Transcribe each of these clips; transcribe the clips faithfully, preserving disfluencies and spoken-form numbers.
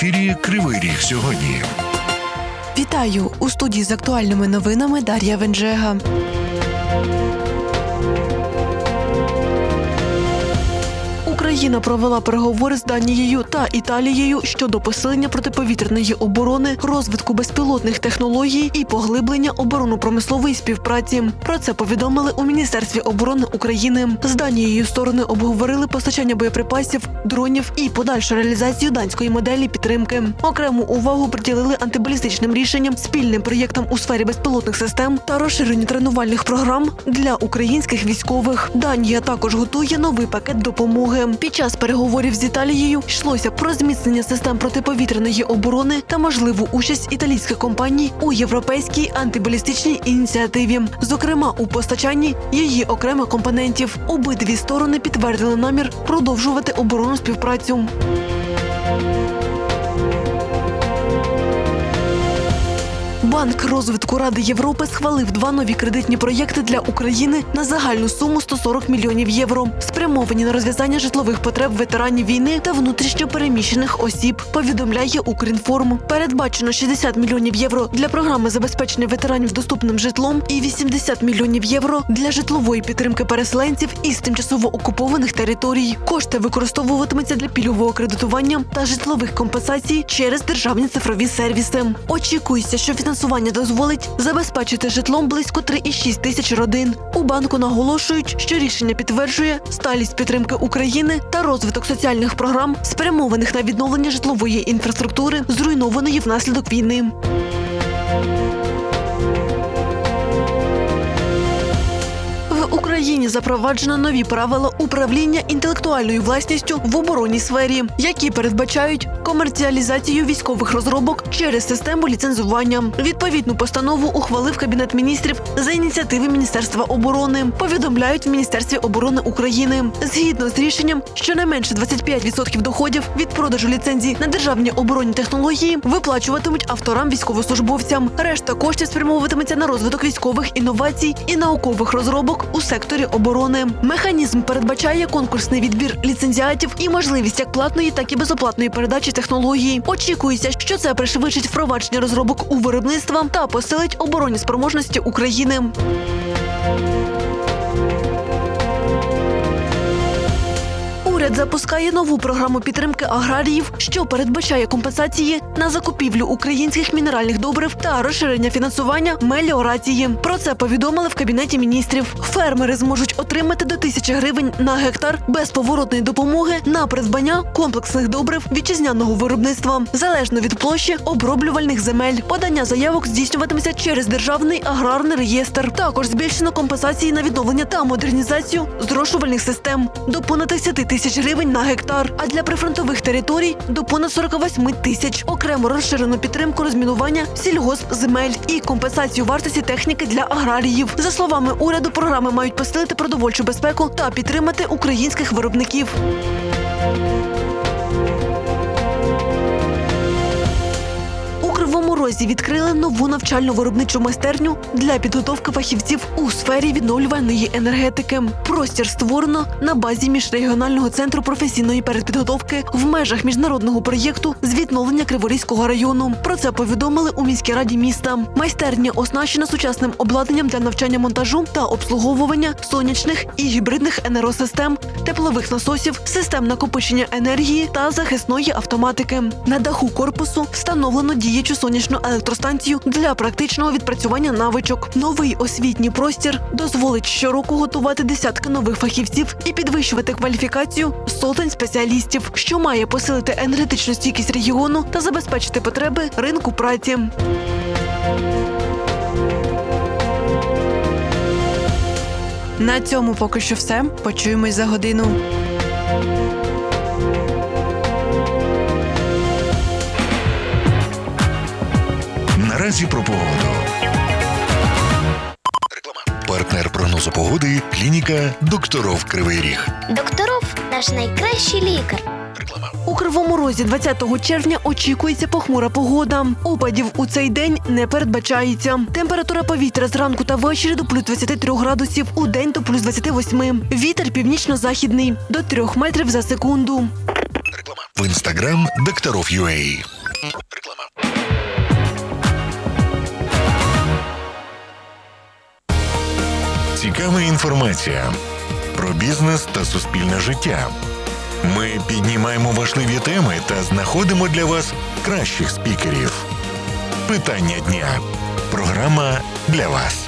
ефірі «Кривий Ріг сьогодні». Вітаю! У студії з актуальними новинами Дар'я Венжега. Україна провела переговори з Данією та Італією щодо посилення протиповітряної оборони, розвитку безпілотних технологій і поглиблення оборонно-промислової співпраці. Про це повідомили у Міністерстві оборони України. З Данією сторони обговорили постачання боєприпасів, дронів і подальшу реалізацію данської моделі підтримки. Окрему увагу приділили антибалістичним рішенням, спільним проєктам у сфері безпілотних систем та розширенню тренувальних програм для українських військових. Данія також готує новий пакет допомоги. Під час переговорів з Італією йшлося про зміцнення систем протиповітряної оборони та можливу участь італійських компаній у європейській антибалістичній ініціативі, зокрема у постачанні її окремих компонентів. Обидві сторони підтвердили намір продовжувати оборонну співпрацю. Банк розвитку Ради Європи схвалив два нові кредитні проєкти для України на загальну суму сто сорок мільйонів євро, спрямовані на розв'язання житлових потреб ветеранів війни та внутрішньо переміщених осіб, повідомляє Укрінформ. Передбачено шістдесят мільйонів євро для програми забезпечення ветеранів доступним житлом і вісімдесят мільйонів євро для житлової підтримки переселенців із тимчасово окупованих територій. Кошти використовуватимуться для пільгового кредитування та житлових компенсацій через державні цифрові сервіси. Очікується, що фінансування дозволить забезпечити житлом близько три цілих шість тисяч родин. У банку наголошують, що рішення підтверджує сталість підтримки України та розвиток соціальних програм, спрямованих на відновлення житлової інфраструктури, зруйнованої внаслідок війни. В Україні запроваджено нові правила управління інтелектуальною власністю в оборонній сфері, які передбачають комерціалізацію військових розробок через систему ліцензування. Відповідну постанову ухвалив Кабінет міністрів за ініціативи Міністерства оборони, повідомляють в Міністерстві оборони України. Згідно з рішенням, щонайменше двадцять п'ять відсотків доходів від продажу ліцензій на державні оборонні технології виплачуватимуть авторам-військовослужбовцям. Решта коштів спрямовуватиметься на розвиток військових інновацій і наукових розробок у секторі оборони. Механізм передбачає конкурсний відбір ліцензіатів і можливість як платної, так і безоплатної передачі технологій. Очікується, що це пришвидшить впровадження розробок у виробництва та посилить оборонні спроможності України. Уряд запускає нову програму підтримки аграріїв, що передбачає компенсації на закупівлю українських мінеральних добрив та розширення фінансування меліорації. Про це повідомили в Кабінеті міністрів. Фермери зможуть отримати до тисячі гривень на гектар безповоротної допомоги на придбання комплексних добрив вітчизняного виробництва, залежно від площі оброблювальних земель. Подання заявок здійснюватиметься через Державний аграрний реєстр. Також збільшено компенсації на відновлення та модернізацію зрошувальних систем до понад десять тисяч гривень на гектар, а для прифронтових територій – до понад сорок вісім тисяч. Окремо розширену підтримку розмінування сільгоспземель і компенсацію вартості техніки для аграріїв. За словами уряду, програми мають посилити продовольчу безпеку та підтримати українських виробників. У Кривому Розі відкрили нову навчально-виробничу майстерню для підготовки фахівців у сфері відновлювальної енергетики. Простір створено на базі міжрегіонального центру професійної передпідготовки в межах міжнародного проєкту з відновлення Криворізького району. Про це повідомили у міській раді міста. Майстерня оснащена сучасним обладнанням для навчання монтажу та обслуговування сонячних і гібридних енергосистем, теплових насосів, систем накопичення енергії та захисної автоматики. На даху корпусу встановлено діючу сонячну електростанцію для практичного відпрацювання навичок. Новий освітній простір дозволить щороку готувати десятки нових фахівців і підвищувати кваліфікацію сотень спеціалістів, що має посилити енергетичну стійкість регіону та забезпечити потреби ринку праці. На цьому поки що все. Почуємось за годину. Наразі про погоду. Реклама. Партнер прогнозу погоди – клініка «Докторов Кривий Ріг». Докторов – наш найкращий лікар. Реклама. У Кривому Розі двадцятого червня очікується похмура погода. Опадів у цей день не передбачається. Температура повітря зранку та ввечері до плюс двадцяти трьох градусів, у день до плюс двадцяти восьми. Вітер північно-західний – до трьох метрів за секунду. Реклама. в інстаграм докторов.ua. Реклама. Цікава інформація про бізнес та суспільне життя. Ми піднімаємо важливі теми та знаходимо для вас кращих спікерів. Питання дня. Програма для вас.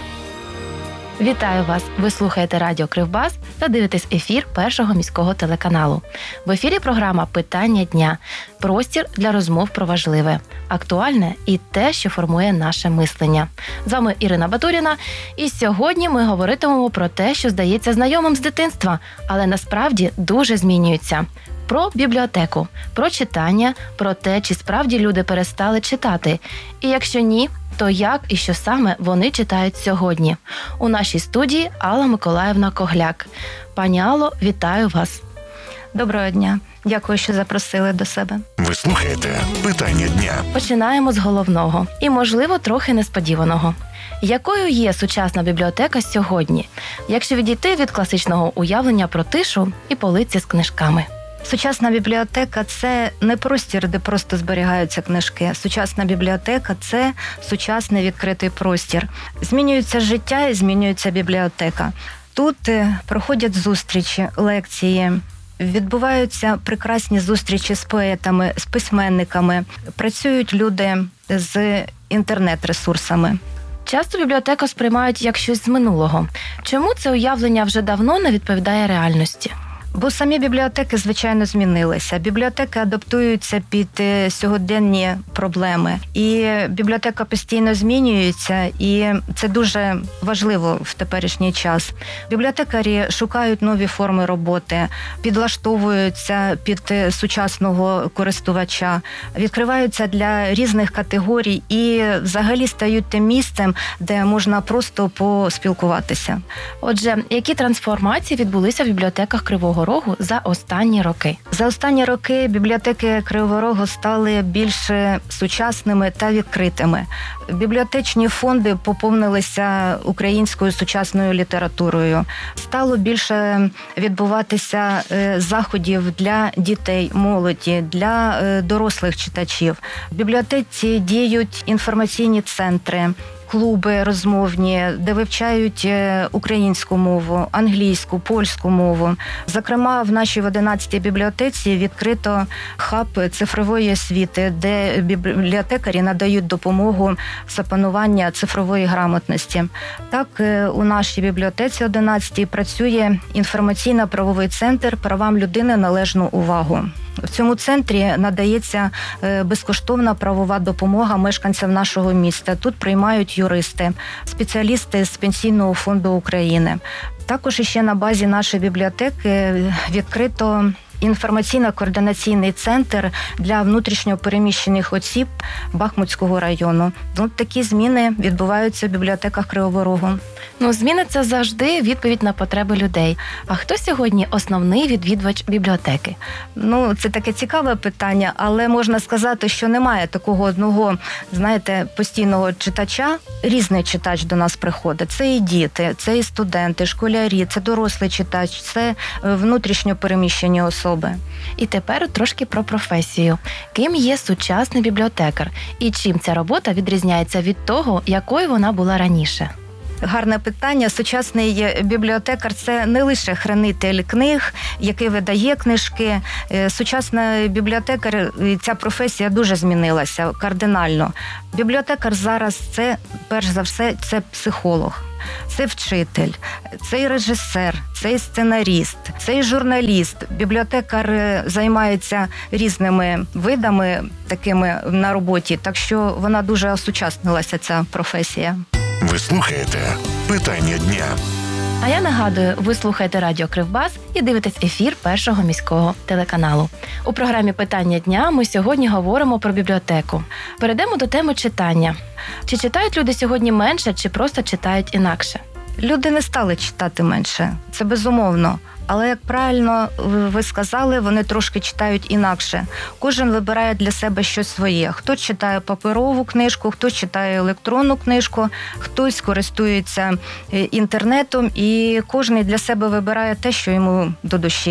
Вітаю вас! Ви слухаєте радіо Кривбас та дивитесь ефір Першого міського телеканалу. В ефірі програма «Питання дня» – простір для розмов про важливе, актуальне і те, що формує наше мислення. З вами Ірина Батуріна, і сьогодні ми говоритимемо про те, що здається знайомим з дитинства, але насправді дуже змінюється. Про бібліотеку, про читання, про те, чи справді люди перестали читати. І якщо ні, то як і що саме вони читають сьогодні. У нашій студії Алла Миколаївна Когляк. Пані Алло, вітаю вас. Доброго дня. Дякую, що запросили до себе. Ви слухаєте «Питання дня». Починаємо з головного і, можливо, трохи несподіваного. Якою є сучасна бібліотека сьогодні, якщо відійти від класичного уявлення про тишу і полиці з книжками? Сучасна бібліотека – це не простір, де просто зберігаються книжки. Сучасна бібліотека – це сучасний відкритий простір. Змінюється життя і змінюється бібліотека. Тут проходять зустрічі, лекції, відбуваються прекрасні зустрічі з поетами, з письменниками, працюють люди з інтернет-ресурсами. Часто бібліотеку сприймають як щось з минулого. Чому це уявлення вже давно не відповідає реальності? Бо самі бібліотеки, звичайно, змінилися. Бібліотеки адаптуються під сьогоденні проблеми. І бібліотека постійно змінюється, і це дуже важливо в теперішній час. Бібліотекарі шукають нові форми роботи, підлаштовуються під сучасного користувача, відкриваються для різних категорій і взагалі стають тим місцем, де можна просто поспілкуватися. Отже, які трансформації відбулися в бібліотеках Кривого Рогу за останні роки? За останні роки бібліотеки Кривого Рогу стали більш сучасними та відкритими. Бібліотечні фонди поповнилися українською сучасною літературою. Стало більше відбуватися заходів для дітей, молоді, для дорослих читачів. В бібліотеці діють інформаційні центри, клуби розмовні, де вивчають українську мову, англійську, польську мову. Зокрема, в нашій одинадцятій бібліотеці відкрито хаб цифрової освіти, де бібліотекарі надають допомогу з опанування цифрової грамотності. Так, у нашій бібліотеці одинадцятій працює інформаційно-правовий центр «Правам людини належну увагу». В цьому центрі надається безкоштовна правова допомога мешканцям нашого міста. Тут приймають юристи, спеціалісти з Пенсійного фонду України. Також іще на базі нашої бібліотеки відкрито інформаційно-координаційний центр для внутрішньопереміщених осіб Бахмутського району. От такі зміни відбуваються в бібліотеках Кривого Рогу. Ну, зміни – це завжди відповідь на потреби людей. А хто сьогодні основний відвідувач бібліотеки? Ну, це таке цікаве питання, але можна сказати, що немає такого одного, знаєте, постійного читача. Різний читач до нас приходить. Це і діти, це і студенти, школярі, це дорослий читач, це внутрішньопереміщені особи. І тепер трошки про професію. Ким є сучасний бібліотекар? І чим ця робота відрізняється від того, якою вона була раніше? Гарне питання. Сучасний бібліотекар – це не лише хранитель книг, який видає книжки. Сучасний бібліотекар, ця професія дуже змінилася кардинально. Бібліотекар зараз – це, перш за все, це психолог. Це вчитель, це і режисер, це і сценаріст, це і журналіст. Бібліотекар займається різними видами такими на роботі, так що вона дуже осучаснилася, ця професія. Ви слухаєте «Питання дня». А я нагадую, ви слухаєте радіо Кривбас і дивитесь ефір Першого міського телеканалу. У програмі «Питання дня» ми сьогодні говоримо про бібліотеку. Перейдемо до теми читання. Чи читають люди сьогодні менше, чи просто читають інакше? Люди не стали читати менше, це безумовно. Але, як правильно ви сказали, вони трошки читають інакше. Кожен вибирає для себе щось своє. Хтось читає паперову книжку, хтось читає електронну книжку, хтось користується інтернетом, і кожен для себе вибирає те, що йому до душі.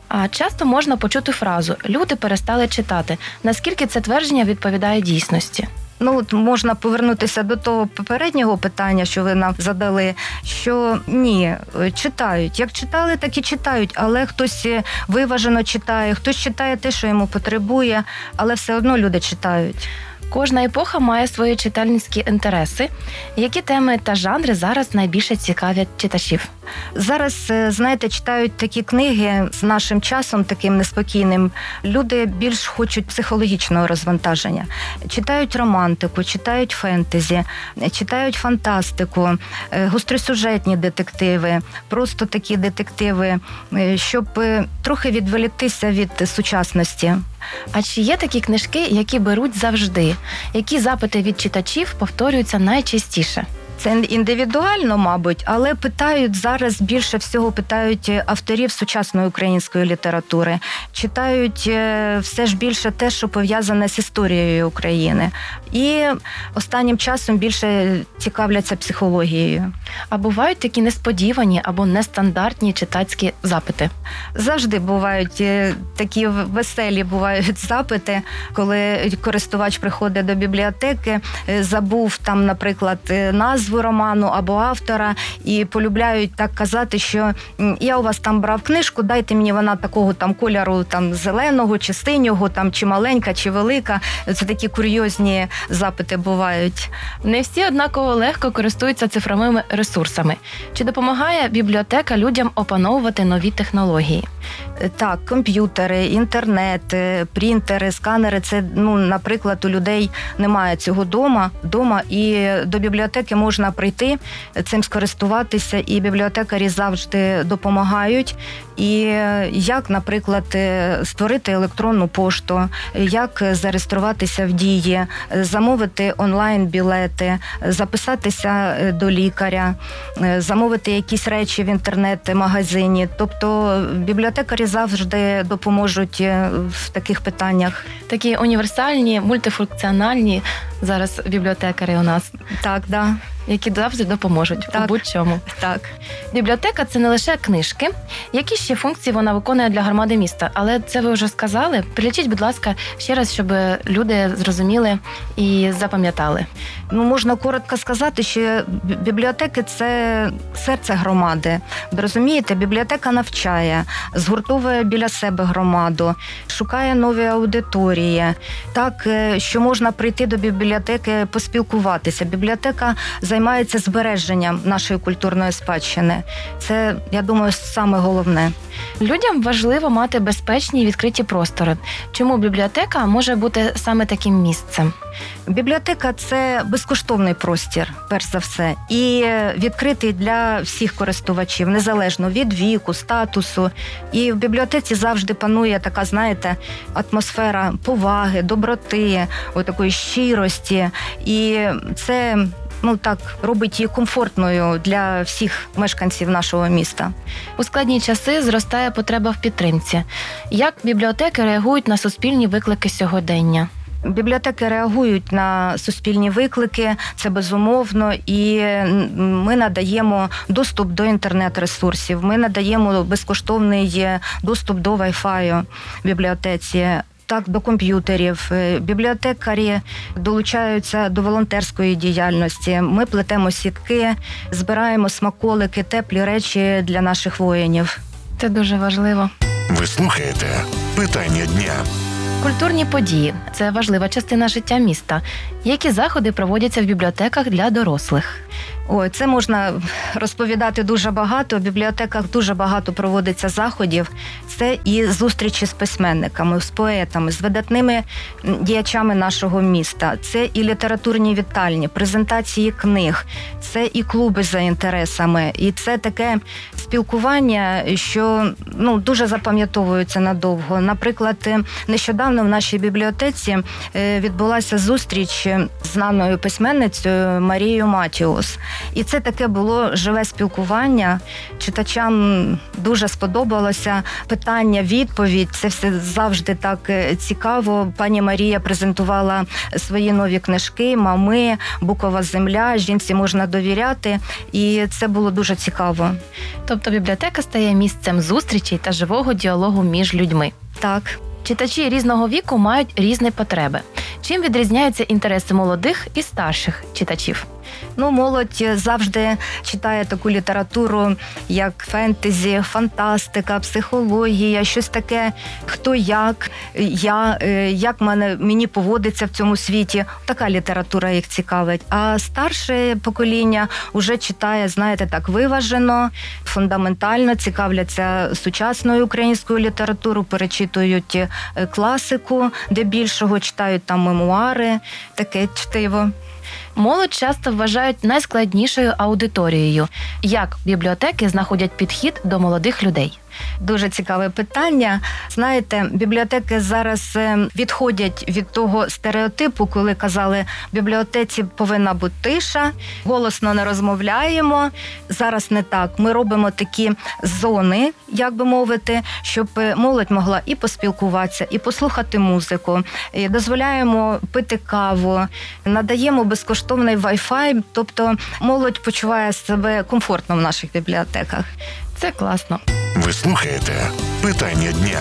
А часто можна почути фразу «люди перестали читати». Наскільки це твердження відповідає дійсності? Ну, от можна повернутися до того попереднього питання, що ви нам задали, що ні, читають. Як читали, так і читають, але хтось виважено читає, хтось читає те, що йому потребує, але все одно люди читають. Кожна епоха має свої читальницькі інтереси. Які теми та жанри зараз найбільше цікавлять читачів? Зараз, знаєте, читають такі книги з нашим часом, таким неспокійним. Люди більш хочуть психологічного розвантаження. Читають романтику, читають фентезі, читають фантастику, гостросюжетні детективи, просто такі детективи, щоб трохи відволіктися від сучасності. А чи є такі книжки, які беруть завжди? Які запити від читачів повторюються найчастіше? Це індивідуально, мабуть, але питають зараз, більше всього питають авторів сучасної української літератури. Читають все ж більше те, що пов'язане з історією України. І останнім часом більше цікавляться психологією. А бувають такі несподівані або нестандартні читацькі запити? Завжди бувають такі веселі бувають запити, коли користувач приходить до бібліотеки, забув там, наприклад, назву роману або автора, і полюбляють так казати, що я у вас там брав книжку, дайте мені вона такого там кольору там зеленого чи синього, там чи маленька, чи велика. Це такі курйозні запити бувають. Не всі однаково легко користуються цифровими ресурсами. Чи допомагає бібліотека людям опановувати нові технології? Так, комп'ютери, інтернет, принтери, сканери. Це, ну, наприклад, у людей немає цього дома, дома, і до бібліотеки можна прийти, цим скористуватися, і бібліотекарі завжди допомагають. І як, наприклад, створити електронну пошту, як зареєструватися в Дії, замовити онлайн-білети, записатися до лікаря, замовити якісь речі в інтернет-магазині. Тобто бібліотекарі завжди допоможуть в таких питаннях. Такі універсальні, мультифункціональні зараз бібліотекарі у нас. Так, да. Які завжди допоможуть так. у будь-чому. Так. Бібліотека – це не лише книжки. Які ще функції вона виконує для громади міста? Але це ви вже сказали. Прилічіть, будь ласка, ще раз, щоб люди зрозуміли і запам'ятали. Ну, можна коротко сказати, що бібліотеки – це серце громади. Ви розумієте, бібліотека навчає, згуртовує біля себе громаду, шукає нові аудиторії. Так, що можна прийти до бібліотеки, поспілкуватися. Бібліотека займається збереженням нашої культурної спадщини. Це, я думаю, саме головне. Людям важливо мати безпечні і відкриті простори. Чому бібліотека може бути саме таким місцем? Бібліотека – це безкоштовний простір, перш за все, і відкритий для всіх користувачів, незалежно від віку, статусу. І в бібліотеці завжди панує така, знаєте, атмосфера поваги, доброти, такої щирості. І це, ну так, робить її комфортною для всіх мешканців нашого міста. У складні часи зростає потреба в підтримці. Як бібліотеки реагують на суспільні виклики сьогодення? Бібліотеки реагують на суспільні виклики, це безумовно, і ми надаємо доступ до інтернет-ресурсів, ми надаємо безкоштовний доступ до Wi-Fi в бібліотеці, так, до комп'ютерів. Бібліотекарі долучаються до волонтерської діяльності. Ми плетемо сітки, збираємо смаколики, теплі речі для наших воїнів. Це дуже важливо. Ви слухаєте «Питання дня». Культурні події – це важлива частина життя міста. Які заходи проводяться в бібліотеках для дорослих? Ой, це можна розповідати дуже багато. В бібліотеках дуже багато проводиться заходів. Це і зустрічі з письменниками, з поетами, з видатними діячами нашого міста. Це і літературні вітальні, презентації книг, це і клуби за інтересами. І це таке спілкування, що, ну, дуже запам'ятовується надовго. Наприклад, нещодавно Нещодавно в нашій бібліотеці е, відбулася зустріч з знаною письменницею Марією Матіос. І це таке було живе спілкування. Читачам дуже сподобалося питання, відповідь. Це все завжди так цікаво. Пані Марія презентувала свої нові книжки «Мами», «Букова земля», «Жінці можна довіряти». І це було дуже цікаво. Тобто бібліотека стає місцем зустрічей та живого діалогу між людьми. Так. Читачі різного віку мають різні потреби. Чим відрізняються інтереси молодих і старших читачів? Ну, молодь завжди читає таку літературу, як фентезі, фантастика, психологія, щось таке, хто як, я, як мене, мені поводиться в цьому світі. Така література їх цікавить. А старше покоління вже читає, знаєте, так виважено, фундаментально, цікавляться сучасною українською літературою, перечитують класику, де більшого читають там мемуари, таке чтиво. Молодь часто вважають найскладнішою аудиторією. Як бібліотеки знаходять підхід до молодих людей? Дуже цікаве питання. Знаєте, бібліотеки зараз відходять від того стереотипу, коли казали, в бібліотеці повинна бути тиша, голосно не розмовляємо. Зараз не так. Ми робимо такі зони, як би мовити, щоб молодь могла і поспілкуватися, і послухати музику. І дозволяємо пити каву, надаємо безкоштовний Wi-Fi, тобто молодь почуває себе комфортно в наших бібліотеках. Це класно. Ви слухаєте «Питання дня».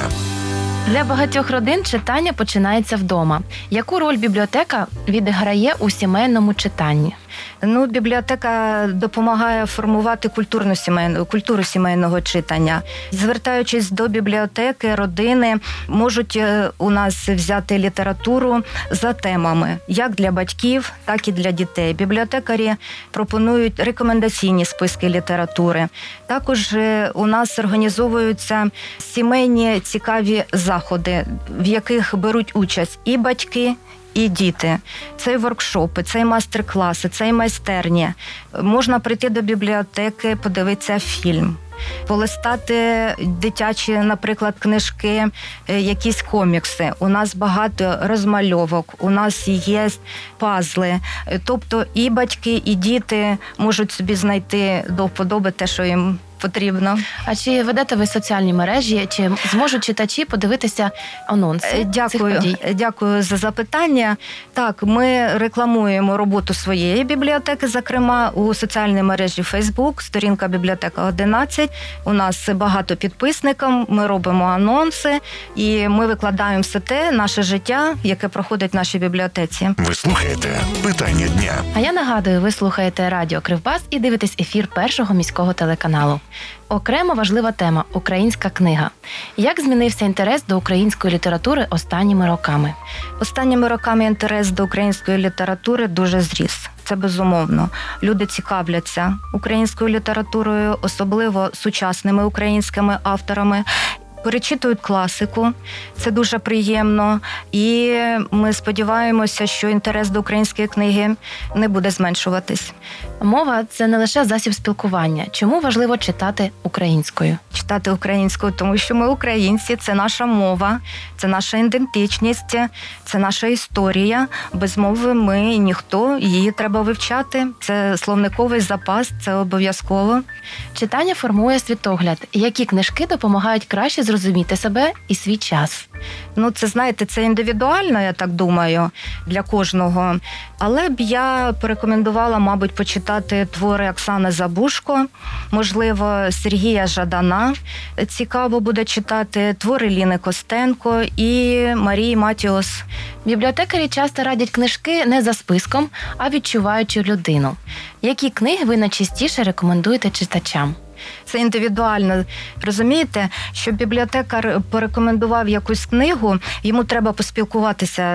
Для багатьох родин читання починається вдома. Яку роль бібліотека відіграє у сімейному читанні? Ну, бібліотека допомагає формувати культурну сімейну, культуру сімейного читання. Звертаючись до бібліотеки, родини можуть у нас взяти літературу за темами, як для батьків, так і для дітей. Бібліотекарі пропонують рекомендаційні списки літератури. Також у нас організовуються сімейні цікаві заходи, в яких беруть участь і батьки, і діти. Це воркшопи, це майстер-класи, це майстерні. Можна прийти до бібліотеки, подивитися фільм, полистати дитячі, наприклад, книжки, якісь комікси. У нас багато розмальовок, у нас є пазли. Тобто і батьки, і діти можуть собі знайти до вподоби те, що їм потрібно. А чи ведете ви соціальні мережі, чи зможуть читачі подивитися анонси Дякую, цих подій? Дякую за запитання. Так, ми рекламуємо роботу своєї бібліотеки, зокрема у соціальній мережі Facebook, сторінка бібліотека одинадцять. У нас багато підписників, ми робимо анонси і ми викладаємо все те, наше життя, яке проходить в нашій бібліотеці. Ви слухаєте «Питання дня». А я нагадую, ви слухаєте радіо Кривбас і дивитесь ефір Першого міського телеканалу. Окремо важлива тема – українська книга. Як змінився інтерес до української літератури останніми роками? Останніми роками інтерес до української літератури дуже зріс. Це безумовно. Люди цікавляться українською літературою, особливо сучасними українськими авторами. Перечитують класику, це дуже приємно. І ми сподіваємося, що інтерес до української книги не буде зменшуватись. Мова – це не лише засіб спілкування. Чому важливо читати українською? Читати українською, тому що ми українці, це наша мова, це наша ідентичність, це наша історія. Без мови ми ніхто, її треба вивчати. Це словниковий запас, це обов'язково. Читання формує світогляд. Які книжки допомагають краще зрозуміти себе і свій час? Ну, це, знаєте, це індивідуально, я так думаю, для кожного. Але б я порекомендувала, мабуть, почитати твори Оксани Забушко, можливо, Сергія Жадана. Цікаво буде читати твори Ліни Костенко і Марії Матіос. Бібліотекарі часто радять книжки не за списком, а відчуваючи людину. Які книги ви найчастіше рекомендуєте читачам? Це індивідуально. Розумієте, щоб бібліотекар порекомендував якусь книгу, йому треба поспілкуватися